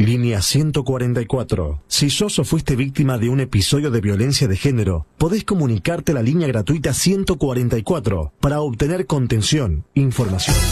Línea 144. Si sos o fuiste víctima de un episodio de violencia de género, podés comunicarte a la línea gratuita 144 para obtener contención, información.